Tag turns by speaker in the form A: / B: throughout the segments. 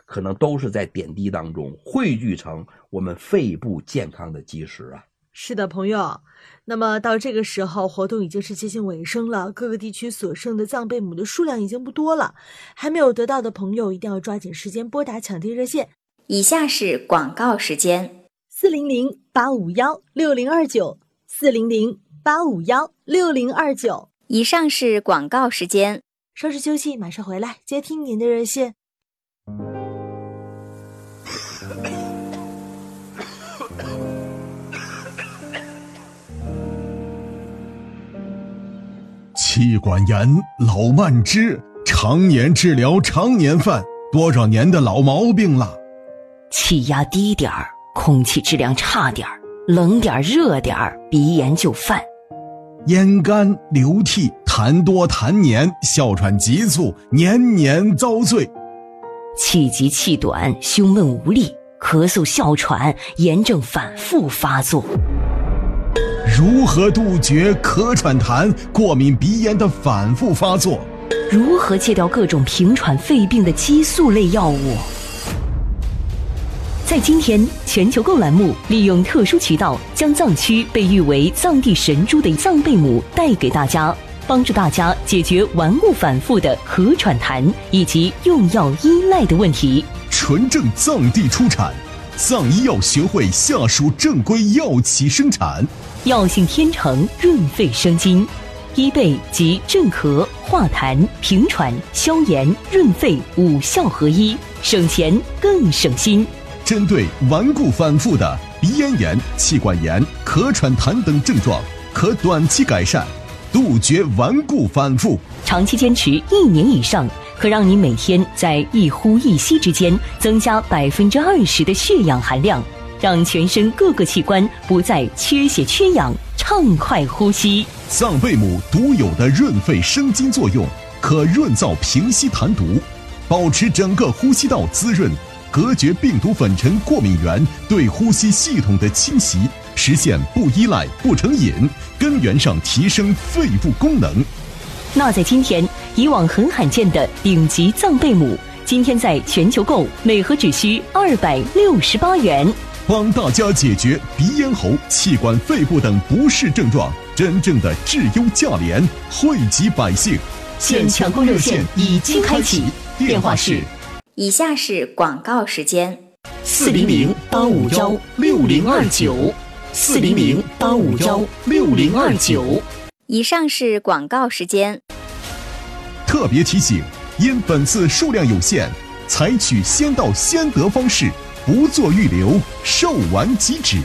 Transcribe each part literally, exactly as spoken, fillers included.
A: 可能都是在点滴当中汇聚成我们肺部健康的基石啊。
B: 是的，朋友。那么到这个时候，活动已经是接近尾声了，各个地区所剩的藏贝母的数量已经不多了，还没有得到的朋友一定要抓紧时间拨打抢地热线。
C: 以下是广告时间：
B: 四零零八五幺六零二九，四零零八五幺六零二九。
C: 以上是广告时间。
B: 稍事休息，马上回来接听您的热线。
D: 气管炎、老慢支，常年治疗常年犯，多少年的老毛病了。
E: 气压低点儿，空气质量差点儿，冷点儿热点儿，鼻炎就犯。
D: 咽干、流涕、痰多痰黏，哮喘急促，年年遭罪。
E: 气急气短，胸闷无力，咳嗽哮喘，炎症反复发作。
D: 如何杜绝咳喘痰、过敏鼻炎的反复发作？
E: 如何戒掉各种平喘肺病的激素类药物？在今天全球购栏目利用特殊渠道，将藏区被誉为藏地神猪的藏贝母带给大家，帮助大家解决顽固反复的咳喘痰以及用药依赖的问题。
D: 纯正藏地出产，藏医药学会下属正规药企生产，
E: 药性天成，润肺生津，医贝及镇咳、化痰、平喘、消炎、润肺五效合一，省钱更省心。
D: 针对顽固反复的鼻咽炎、气管炎、咳喘痰等症状，可短期改善，杜绝顽固反复。
E: 长期坚持一年以上，可让你每天在一呼一吸之间增加百分之二十的血氧含量，让全身各个器官不再缺血缺氧，畅快呼吸。
D: 藏贝母独有的润肺生津作用，可润燥平息痰毒，保持整个呼吸道滋润，隔绝病毒粉尘过敏源对呼吸系统的侵袭，实现不依赖不成瘾，根源上提升肺部功能。
E: 那在今天，以往很罕见的顶级藏贝母，今天在全球购每盒只需二百六十八元，
D: 帮大家解决鼻咽喉、气管、肺部等不适症状，真正的质优价廉，惠及百姓。
E: 现抢购热线已经开启，电话是。
C: 以下是广告时间：
E: 四零零八五幺六零二九，四零零八五幺六零二九。
C: 以上是广告时间。
D: 特别提醒，因本次数量有限，采取先到先得方式，不做预留，售完即止。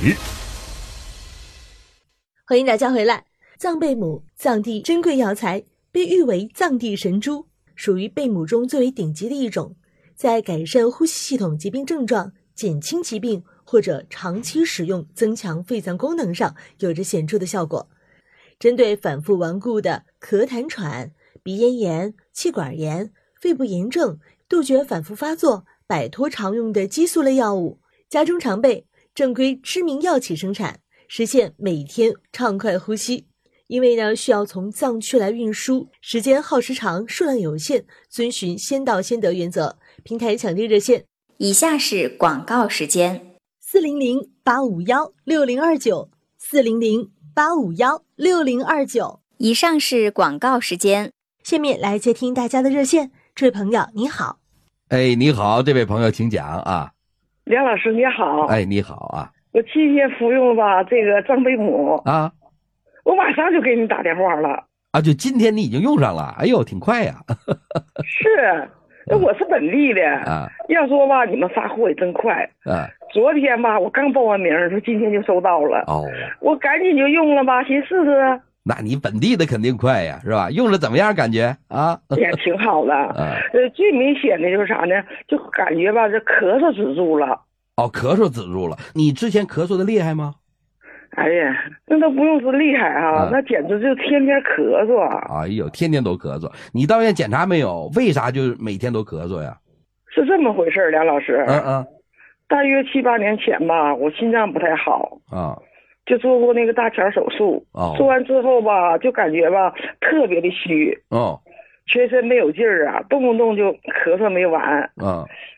B: 欢迎大家回来。藏贝母，藏地珍贵药材，被誉为藏地神猪，属于贝母中最为顶级的一种，在改善呼吸系统疾病症状、减轻疾病或者长期使用增强肺脏功能上有着显著的效果。针对反复顽固的咳痰喘、鼻咽炎、气管炎、肺部炎症，杜绝反复发作，摆脱常用的激素类药物，家中常备，正规知名药企生产，实现每天畅快呼吸。因为呢，需要从藏区来运输，时间耗时长，数量有限，遵循先到先得原则。平台抢地热线：
C: 以下是广告时间：
B: 四零零八五幺六零二九，四零零八五幺六零二九。
C: 以上是广告时间。
B: 下面来接听大家的热线。这位朋友你好。
A: 哎，你好，这位朋友请讲啊。
F: 梁老师你好。
A: 哎，你好啊。
F: 我七天服用吧这个藏贝母
A: 啊，
F: 我马上就给你打电话了
A: 啊，就今天你已经用上了，哎呦挺快呀。
F: 是，那我是本地的啊，要说吧你们发货也真快啊。昨天吧我刚报完名，说今天就收到了哦，我赶紧就用了吧，寻思试试。
A: 那你本地的肯定快呀，是吧？用着怎么样感觉啊？
F: 也挺好的啊。呃，最明显的就是啥呢？就感觉吧这咳嗽止住了。
A: 哦，咳嗽止住了。你之前咳嗽的厉害吗？
F: 哎呀，那都不用说厉害啊，啊那简直就天天咳嗽啊！
A: 哎呦，天天都咳嗽。你到医院检查没有？为啥就每天都咳嗽呀？
F: 是这么回事，梁老师。
A: 嗯嗯。
F: 大约七八年前吧，我心脏不太好
A: 啊，
F: 就做过那个搭桥手术。哦。做完之后吧，就感觉吧特别的虚。哦。全身没有劲儿啊，动不动就咳嗽没完。嗯。